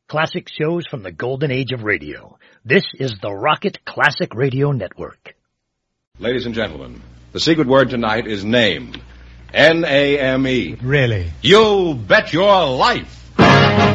Classic shows from the golden age of radio. This is the Rocket Classic Radio Network. Ladies and gentlemen, the secret word tonight is name. N-A-M-E. Really? You bet your life.